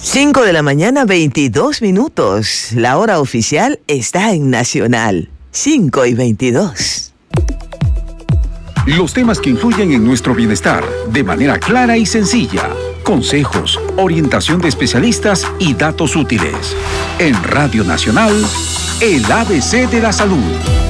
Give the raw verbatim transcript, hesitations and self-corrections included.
cinco de la mañana, veintidós minutos. La hora oficial está en Nacional. cinco y veintidós. Los temas que influyen en nuestro bienestar de manera clara y sencilla. Consejos, orientación de especialistas y datos útiles. En Radio Nacional, el A B C de la Salud.